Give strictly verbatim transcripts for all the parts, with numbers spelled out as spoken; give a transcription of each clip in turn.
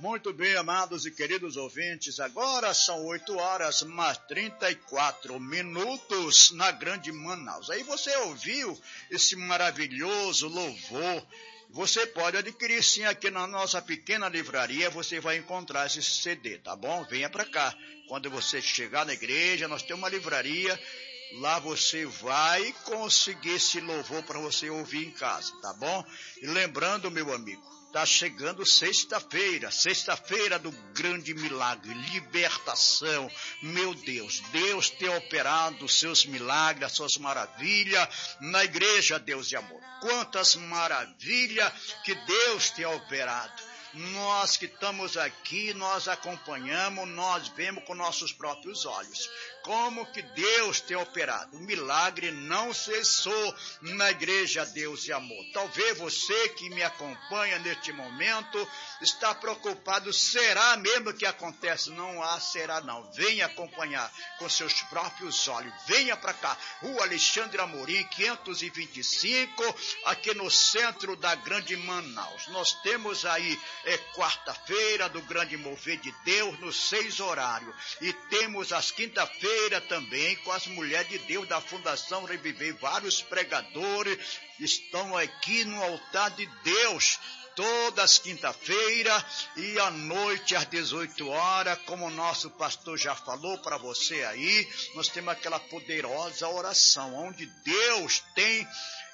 Muito bem, amados e queridos ouvintes, agora são oito horas mais trinta e quatro minutos na Grande Manaus. Aí você ouviu esse maravilhoso louvor. Você pode adquirir sim aqui na nossa pequena livraria, você vai encontrar esse C D, tá bom? Venha para cá. Quando você chegar na igreja, nós temos uma livraria, lá você vai conseguir esse louvor para você ouvir em casa, tá bom? E lembrando, meu amigo, está chegando sexta-feira, sexta-feira do grande milagre, libertação. Meu Deus, Deus tem operado os seus milagres, as suas maravilhas na igreja, Deus de amor. Quantas maravilhas que Deus tem operado. Nós que estamos aqui, nós acompanhamos, nós vemos com nossos próprios olhos como que Deus tem operado. O milagre não cessou na igreja Deus e Amor. Talvez você que me acompanha neste momento está preocupado, será mesmo que acontece? Não há, será não. Venha acompanhar com seus próprios olhos. Venha para cá, Rua Alexandre Amorim, quinhentos e vinte e cinco, aqui no centro da Grande Manaus. Nós temos aí é quarta-feira do Grande Mover de Deus, nos seis horários. E temos as quinta-feiras também com as mulheres de Deus da Fundação Reviver. Vários pregadores estão aqui no altar de Deus, todas as quinta-feira e à noite às dezoito horas, como o nosso pastor já falou para você aí, nós temos aquela poderosa oração, onde Deus tem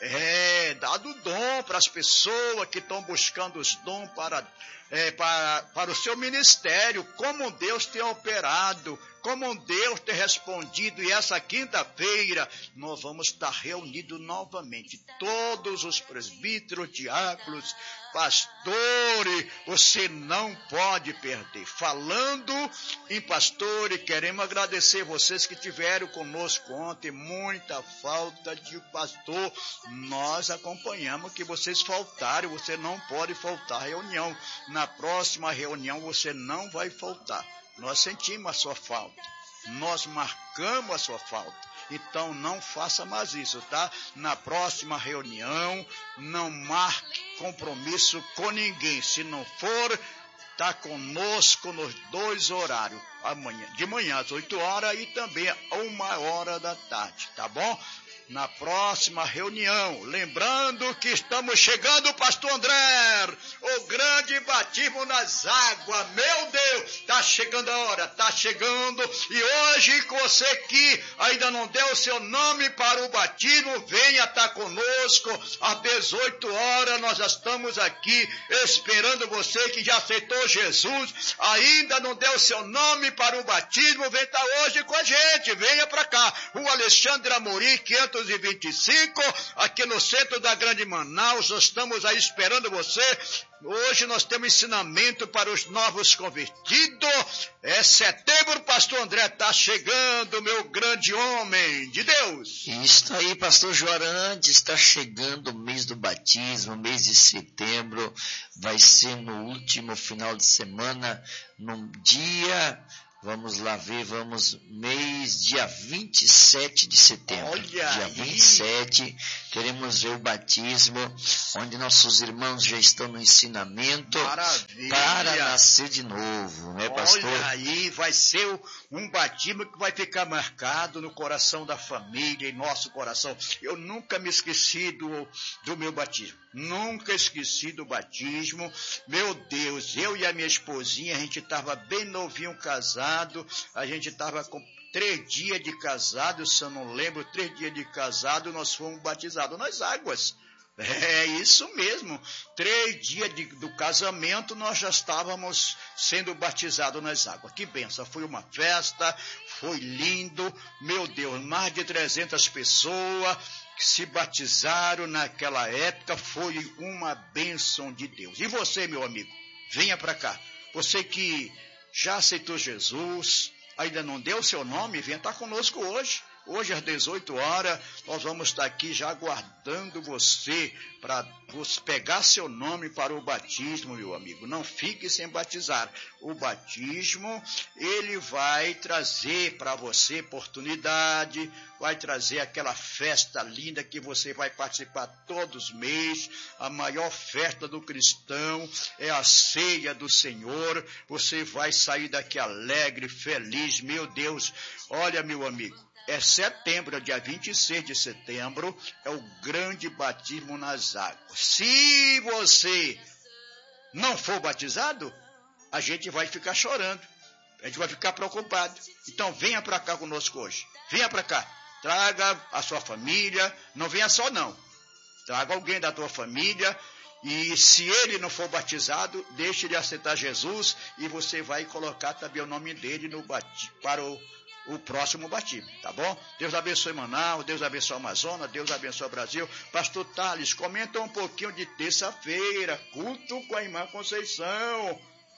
é, dado dom para as pessoas que estão buscando os dons para, é, para, para o seu ministério, como Deus tem operado, como Deus tem respondido. E essa quinta-feira nós vamos estar reunidos novamente, todos os presbíteros, diáconos, pastores, você não pode perder. Falando em pastores, queremos agradecer vocês que tiveram conosco ontem, muita falta de pastor, nós acompanhamos que vocês faltaram, você não pode faltar à reunião. Na próxima reunião você não vai faltar. Nós sentimos a sua falta, nós marcamos a sua falta. Então não faça mais isso, tá? Na próxima reunião, não marque compromisso com ninguém. Se não for, tá conosco nos dois horários, amanhã, de manhã às oito horas e também a uma hora da tarde, tá bom? Na próxima reunião, lembrando que estamos chegando, pastor André, o grande batismo nas águas. Meu Deus, está chegando a hora, está chegando. E hoje, com você que ainda não deu o seu nome para o batismo, venha estar conosco às dezoito horas. Nós já estamos aqui esperando você que já aceitou Jesus, ainda não deu o seu nome para o batismo, vem estar hoje com a gente. Venha para cá, o Alexandre Amorim, quinhentos e vinte e cinco, aqui no centro da Grande Manaus. Nós estamos aí esperando você. Hoje nós temos ensinamento para os novos convertidos. É setembro, pastor André, está chegando, meu grande homem de Deus. Isso aí, pastor Joarante, está chegando o mês do batismo, mês de setembro. Vai ser no último final de semana, num dia... Vamos lá ver, vamos, mês, dia vinte e sete de setembro. Olha dia aí. vinte e sete, queremos ver o batismo, onde nossos irmãos já estão no ensinamento. Maravilha. Para nascer de novo, né, pastor? Olha aí, vai ser um batismo que vai ficar marcado no coração da família, em nosso coração. Eu nunca me esqueci do, do meu batismo. Nunca esqueci do batismo. Meu Deus, eu e a minha esposinha, a gente estava bem novinho casado, a gente estava com três dias de casado, se eu não lembro, três dias de casado, nós fomos batizados nas águas. É isso mesmo, três dias de, do casamento nós já estávamos sendo batizados nas águas. Que benção, foi uma festa, foi lindo, meu Deus, mais de trezentas pessoas que se batizaram naquela época, foi uma bênção de Deus. E você, meu amigo, venha para cá, você que já aceitou Jesus, ainda não deu o seu nome, venha estar conosco hoje. Hoje às dezoito horas, nós vamos estar aqui já aguardando você para pegar seu nome para o batismo, meu amigo. Não fique sem batizar. O batismo, ele vai trazer para você oportunidade, vai trazer aquela festa linda que você vai participar todos os meses. A maior festa do cristão é a ceia do Senhor. Você vai sair daqui alegre, feliz. Meu Deus, olha, meu amigo, é setembro, dia vinte e seis de setembro, é o grande batismo nas águas. Se você não for batizado, a gente vai ficar chorando, a gente vai ficar preocupado. Então venha para cá conosco hoje, venha para cá, traga a sua família, não venha só não, traga alguém da tua família, e se ele não for batizado, deixe ele aceitar Jesus, e você vai colocar também o nome dele no bati- para o o próximo batismo, tá bom? Deus abençoe Manaus, Deus abençoe Amazonas, Deus abençoe o Brasil. Pastor Thales, comenta um pouquinho de terça-feira, culto com a irmã Conceição.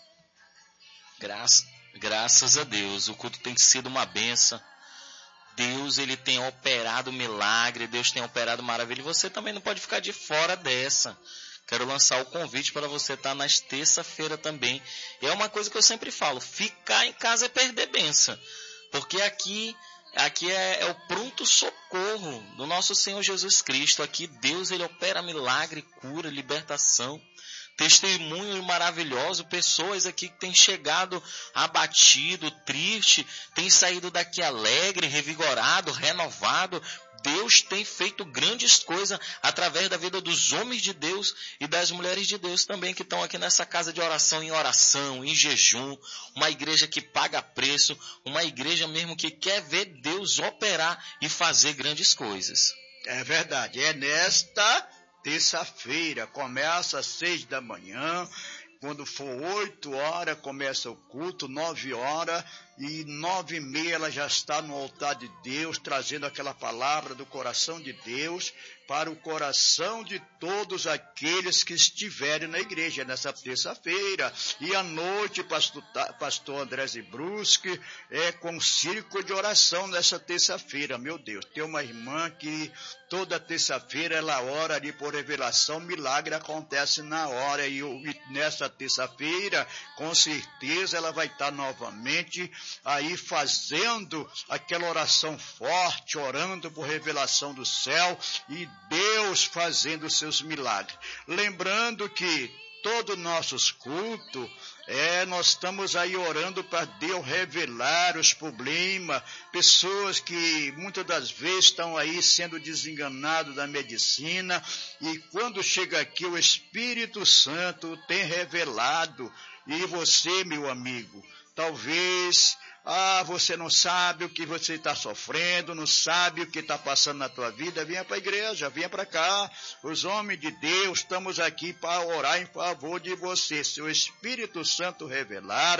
Graças, graças a Deus, o culto tem sido uma benção. Deus, ele tem operado milagre, Deus tem operado maravilha. E você também não pode ficar de fora dessa. Quero lançar o convite para você estar nas terça-feira também. E é uma coisa que eu sempre falo, ficar em casa é perder bênção. Porque aqui, aqui é, é o pronto socorro do nosso Senhor Jesus Cristo. Aqui Deus, ele opera milagre, cura, libertação. Testemunho maravilhoso, pessoas aqui que têm chegado abatido, triste, têm saído daqui alegre, revigorado, renovado. Deus tem feito grandes coisas através da vida dos homens de Deus e das mulheres de Deus também, que estão aqui nessa casa de oração, em oração, em jejum, uma igreja que paga preço, uma igreja mesmo que quer ver Deus operar e fazer grandes coisas. É verdade, é nesta terça-feira, começa às seis da manhã, quando for oito horas, começa o culto, nove horas, e nove e meia ela já está no altar de Deus, trazendo aquela palavra do coração de Deus para o coração de todos aqueles que estiverem na igreja nessa terça-feira. E à noite, pastor, pastor André Zibruski é com círculo de oração nessa terça-feira. Meu Deus, tem uma irmã que toda terça-feira ela ora ali por revelação, milagre acontece na hora, e, e nessa terça-feira, com certeza ela vai estar novamente aí fazendo aquela oração forte, orando por revelação do céu, e Deus fazendo seus milagres. Lembrando que todos nossos cultos, é, nós estamos aí orando para Deus revelar os problemas, pessoas que muitas das vezes estão aí sendo desenganados da medicina, e quando chega aqui o Espírito Santo tem revelado, e você, meu amigo, talvez... Ah, você não sabe o que você está sofrendo, não sabe o que está passando na tua vida, venha para a igreja, venha para cá. Os homens de Deus, estamos aqui para orar em favor de você. Se o Espírito Santo revelar,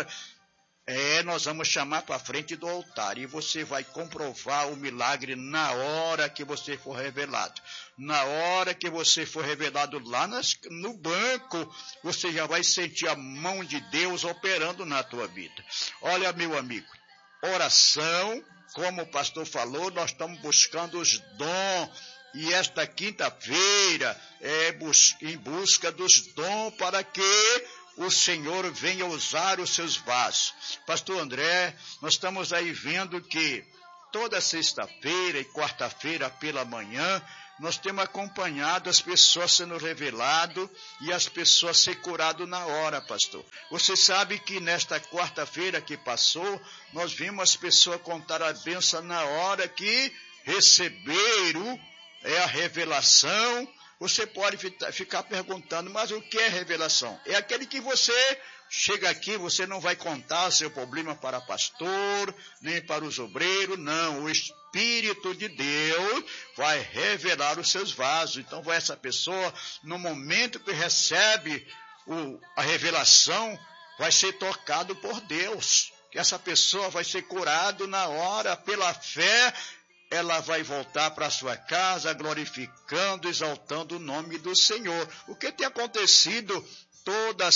é, nós vamos chamar para frente do altar, e você vai comprovar o milagre na hora que você for revelado. Na hora que você for revelado lá nas, no banco, você já vai sentir a mão de Deus operando na tua vida. Olha, meu amigo, oração, como o pastor falou, nós estamos buscando os dons, e esta quinta-feira é bus- em busca dos dons para que o Senhor venha usar os seus vasos. Pastor André, nós estamos aí vendo que toda sexta-feira e quarta-feira pela manhã, nós temos acompanhado as pessoas sendo revelado e as pessoas ser curado na hora, pastor. Você sabe que nesta quarta-feira que passou, nós vimos as pessoas contar a bênção na hora que receberam é a revelação. Você pode ficar perguntando, mas o que é revelação? É aquele que você chega aqui, você não vai contar seu problema para pastor, nem para os obreiros, não. O Espírito de Deus vai revelar os seus vasos. Então, essa pessoa, no momento que recebe o, a revelação, vai ser tocado por Deus. Que essa pessoa vai ser curada na hora, pela fé. Ela vai voltar para sua casa glorificando, exaltando o nome do Senhor. O que tem acontecido todas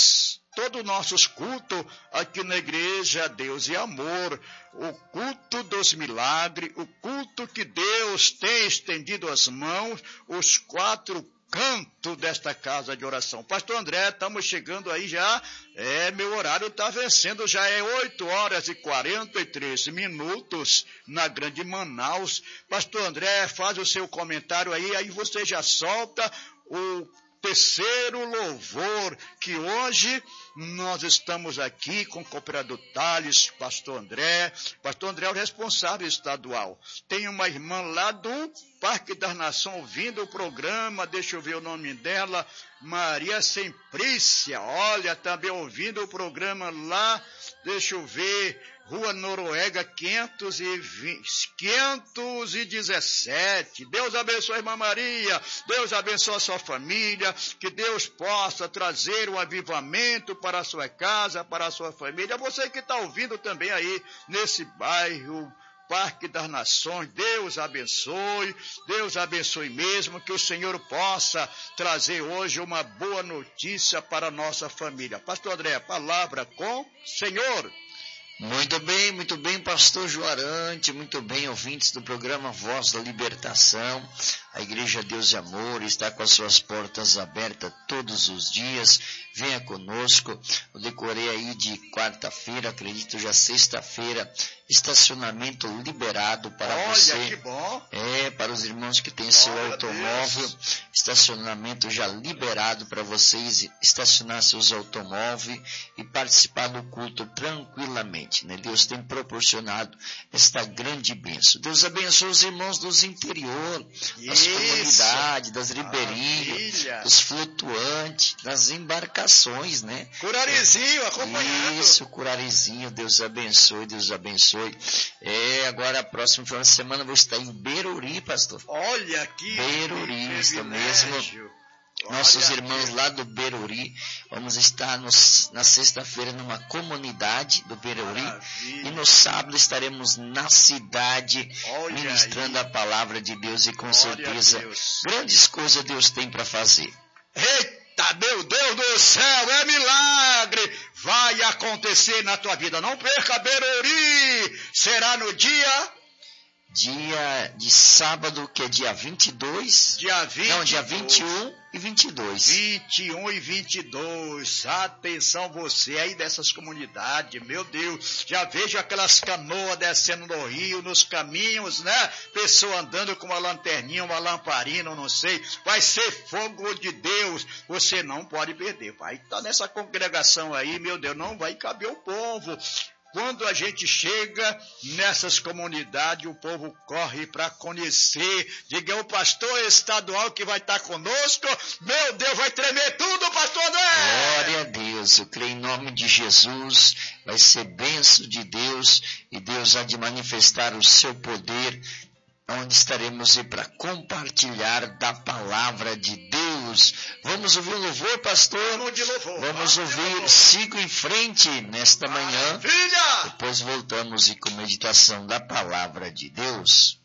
todos os nossos cultos aqui na igreja Deus e Amor, o culto dos milagres, o culto que Deus tem estendido as mãos, os quatro cantos desta casa de oração. Pastor André, estamos chegando aí já, é, meu horário está vencendo, já é oito horas e quarenta e três minutos na Grande Manaus. Pastor André, faz o seu comentário aí, aí você já solta o terceiro louvor, que hoje nós estamos aqui com o cooperador Thales, pastor André. Pastor André é o responsável estadual. Tem uma irmã lá do Parque das Nações ouvindo o programa, deixa eu ver o nome dela, Maria Semprícia, olha, também ouvindo o programa lá, deixa eu ver, Rua Noruega quinhentos e dezessete. Deus abençoe a irmã Maria, Deus abençoe a sua família, que Deus possa trazer um avivamento para a sua casa, para a sua família. Você que está ouvindo também aí nesse bairro, Parque das Nações, Deus abençoe, Deus abençoe mesmo, que o Senhor possa trazer hoje uma boa notícia para a nossa família. Pastor André, palavra com o Senhor. Muito bem, muito bem, pastor Joarante, muito bem, ouvintes do programa Voz da Libertação. A Igreja Deus e Amor está com as suas portas abertas todos os dias. Venha conosco. Eu decorei aí de quarta-feira, acredito já sexta-feira, estacionamento liberado para Olha, você. Olha, que bom. É, para os irmãos que têm seu Glória automóvel, estacionamento já liberado para vocês estacionar seus automóveis e participar do culto tranquilamente, né? Deus tem proporcionado esta grande bênção. Deus abençoe os irmãos dos interior, das comunidades, das ribeirinhas, dos flutuantes, das embarcações, né? Curarizinho, acompanhando. Isso, Curarizinho, Deus abençoe, Deus abençoe. É, agora, próximo final de semana, eu vou estar em Beruri, pastor. Olha aqui. Beruri, isso mesmo. Olha Nossos aqui. irmãos lá do Beruri, vamos estar no, na sexta-feira numa comunidade do Beruri. Maravilha. E no sábado estaremos na cidade, Olha ministrando aí. a palavra de Deus e com Glória certeza a Deus. grandes coisas Deus tem para fazer. Eita, meu Deus do céu, é milagre! Vai acontecer na tua vida. Não perca Beruri. Será no dia... Dia de sábado, que é dia vinte e dois. Dia vinte e dois. Não, dia vinte e um e vinte e dois. vinte e um e vinte e dois. Atenção você aí dessas comunidades, meu Deus. Já vejo aquelas canoas descendo no rio, nos caminhos, né? Pessoa andando com uma lanterninha, uma lamparina, não sei. Vai ser fogo de Deus. Você não pode perder. Vai estar nessa congregação aí, meu Deus, não vai caber o povo. Quando a gente chega nessas comunidades, o povo corre para conhecer. Diga, o pastor estadual que vai estar conosco, meu Deus, vai tremer tudo, pastor André! Glória a Deus, eu creio em nome de Jesus, vai ser bênção de Deus e Deus há de manifestar o seu poder, onde estaremos aí para compartilhar da palavra de Deus. Vamos ouvir o louvor, pastor? Vamos de louvor. Vamos ouvir, sigo em frente nesta manhã. Filha! Depois voltamos e com meditação da palavra de Deus.